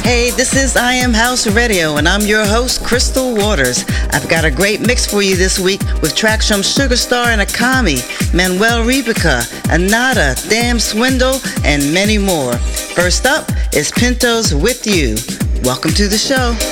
Hey, this is I Am House Radio, and I'm your host, Crystal Waters. I've got a great mix for you this week with tracks from Sugar Star and Akami, Manuel Repica, Anada, Damn Swindle, and many more. First up is Pinto's With You. Welcome to the show.